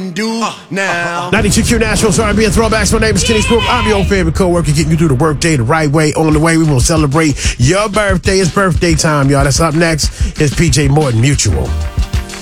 can do now. 92Q Nashville's R&B and Throwbacks. My name is Kenny Swoop. I'm your old favorite co-worker, getting you through the workday the right way. On the way, we will celebrate your birthday. It's birthday time, y'all. That's up next. It's PJ Morton Mutual.